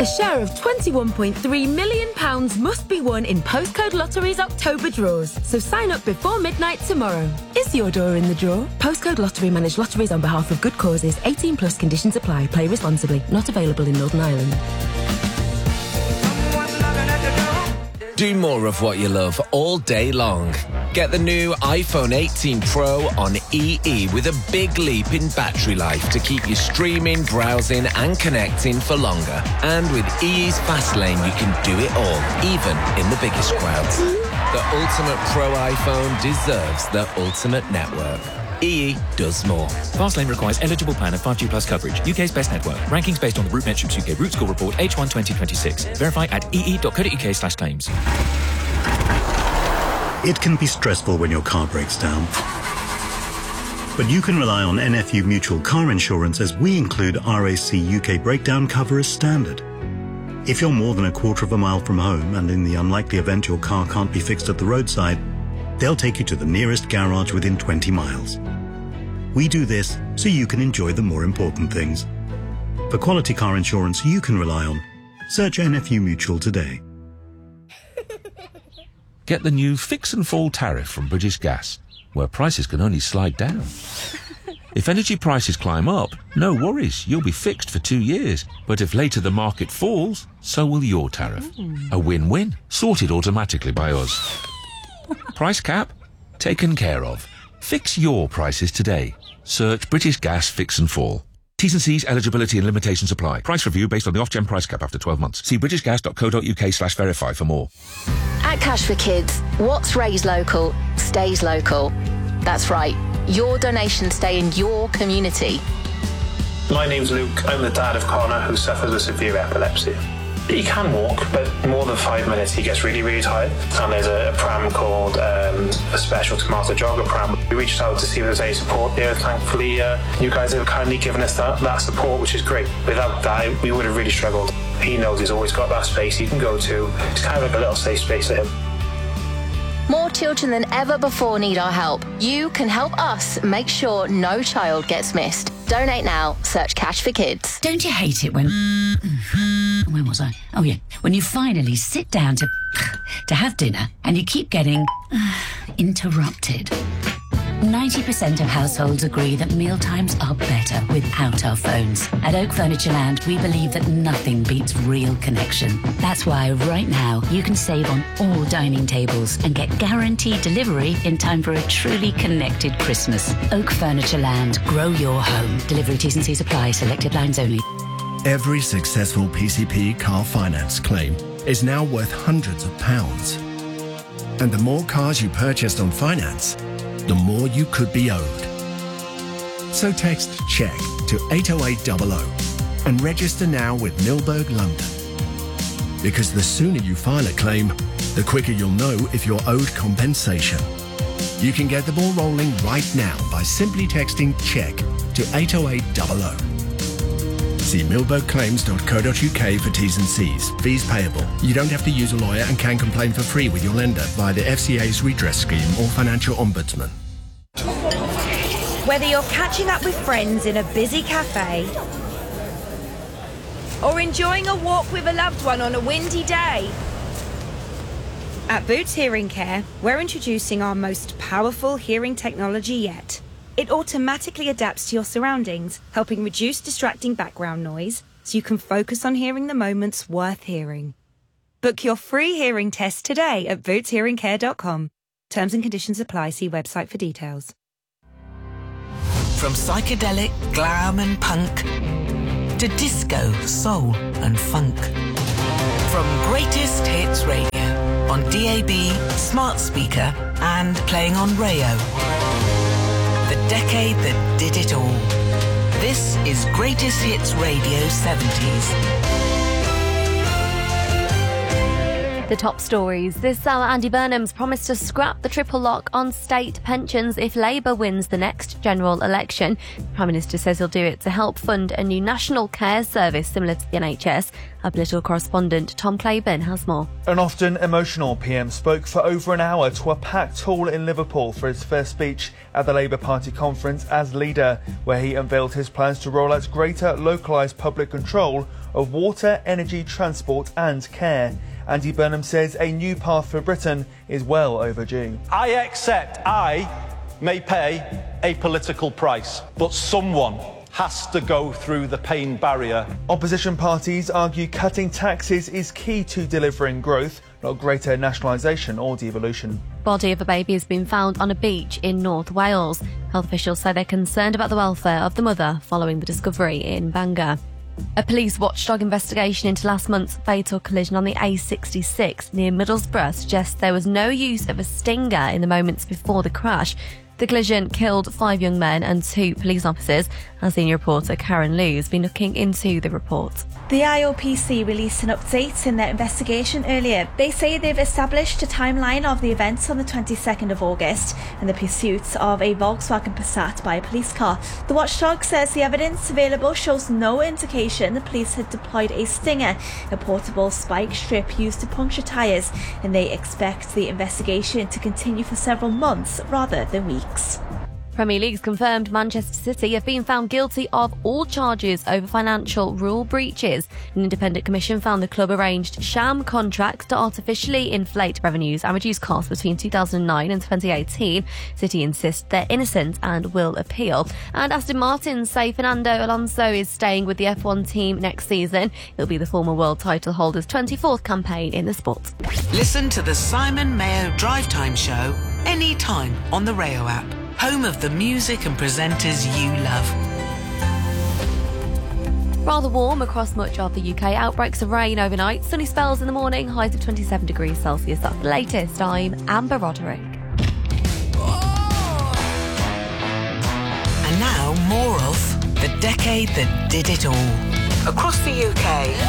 A share of £21.3 million must be won in Postcode Lottery's October draws. So sign up before midnight tomorrow. Is your door in the draw? Postcode Lottery manage lotteries on behalf of good causes. 18 plus conditions apply. Play responsibly. Not available in Northern Ireland. Do more of what you love all day long. Get the new iPhone 18 Pro on EE with a big leap in battery life to keep you streaming, browsing and connecting for longer. And with EE's Fast Lane, you can do it all, even in the biggest crowds. The ultimate Pro iPhone deserves the ultimate network. EE does more. Fastlane requires eligible plan of 5G plus coverage. UK's best network. Rankings based on the Root Metrics UK Root Score Report H1 2026. Verify at ee.co.uk/claims. It can be stressful when your car breaks down. But you can rely on NFU Mutual Car Insurance as we include RAC UK breakdown cover as standard. If you're more than a quarter of a mile from home and in the unlikely event your car can't be fixed at the roadside, they'll take you to the nearest garage within 20 miles. We do this so you can enjoy the more important things. For quality car insurance you can rely on, search NFU Mutual today. Get the new Fix and Fall tariff from British Gas, where prices can only slide down. If energy prices climb up, no worries, you'll be fixed for 2 years. But if later the market falls, so will your tariff. A win-win, sorted automatically by us. Price cap? Taken care of. Fix your prices today. Search British Gas Fix and Fall. T's and C's, eligibility and limitations apply. Price review based on the off-gen price cap after 12 months. See britishgas.co.uk/verify for more. At Cash for Kids, what's raised local stays local. That's right. Your donations stay in your community. My name's Luke. I'm the dad of Connor, who suffers with severe epilepsy. He can walk, but more than 5 minutes he gets really, really tired. And there's a pram called a Special Tomato Jogger pram. We reached out to see if there's any support there. Thankfully, you guys have kindly given us that support, which is great. Without that, we would have really struggled. He knows he's always got that space he can go to. It's kind of like a little safe space for him. More children than ever before need our help. You can help us make sure no child gets missed. Donate now. Search Cash for Kids. Don't you hate it when... Where was I? Oh, yeah. When you finally sit down to have dinner and you keep getting interrupted. 90% of households agree that mealtimes are better without our phones. At Oak Furnitureland, we believe that nothing beats real connection. That's why right now you can save on all dining tables and get guaranteed delivery in time for a truly connected Christmas. Oak Furnitureland, grow your home. Delivery T's and C's apply. Selected lines only. Every successful PCP car finance claim is now worth hundreds of pounds. And the more cars you purchased on finance, the more you could be owed. So text CHECK to 80800 and register now with Milberg London. Because the sooner you file a claim, the quicker you'll know if you're owed compensation. You can get the ball rolling right now by simply texting CHECK to 80800. See milbergclaims.co.uk for T's and C's. Fees payable. You don't have to use a lawyer and can complain for free with your lender via the FCA's redress scheme or financial ombudsman. Whether you're catching up with friends in a busy cafe or enjoying a walk with a loved one on a windy day, at Boots Hearing Care, we're introducing our most powerful hearing technology yet. It automatically adapts to your surroundings, helping reduce distracting background noise so you can focus on hearing the moments worth hearing. Book your free hearing test today at bootshearingcare.com. Terms and conditions apply. See website for details. From psychedelic, glam and punk to disco, soul and funk. From Greatest Hits Radio on DAB, smart speaker and playing on Rayo. The decade that did it all. This is Greatest Hits Radio 70s. The top stories. This hour, Andy Burnham's promised to scrap the triple lock on state pensions if Labour wins the next general election. The Prime Minister says he'll do it to help fund a new national care service similar to the NHS. Our political correspondent Tom Claiborne has more. An often emotional PM spoke for over an hour to a packed hall in Liverpool for his first speech at the Labour Party conference as leader, where he unveiled his plans to roll out greater localised public control of water, energy, transport and care. Andy Burnham says a new path for Britain is well overdue. I accept I may pay a political price, but someone has to go through the pain barrier. Opposition parties argue cutting taxes is key to delivering growth, not greater nationalisation or devolution. Body of a baby has been found on a beach in North Wales. Health officials say they're concerned about the welfare of the mother following the discovery in Bangor. A police watchdog investigation into last month's fatal collision on the A66 near Middlesbrough suggests there was no use of a stinger in the moments before the crash. The collision killed 5 young men and 2 police officers. Our senior reporter Karen Liu has been looking into the report. The IOPC released an update in their investigation earlier. They say they've established a timeline of the events on the 22nd of August and the pursuit of a Volkswagen Passat by a police car. The watchdog says the evidence available shows no indication the police had deployed a stinger, a portable spike strip used to puncture tyres, and they expect the investigation to continue for several months rather than weeks. Premier League's confirmed Manchester City have been found guilty of all charges over financial rule breaches. An independent commission found the club arranged sham contracts to artificially inflate revenues and reduce costs between 2009 and 2018. City insist they're innocent and will appeal. And Aston Martin say Fernando Alonso is staying with the F1 team next season. It'll be the former world title holder's 24th campaign in the sport. Listen to the Simon Mayo Drive Time Show anytime on the Rayo app. Home of the music and presenters you love. Rather warm across much of the UK. Outbreaks of rain overnight. Sunny spells in the morning. Highs of 27 degrees Celsius. That's the latest. I'm Amber Roderick. And now more of The Decade That Did It All. Across the UK,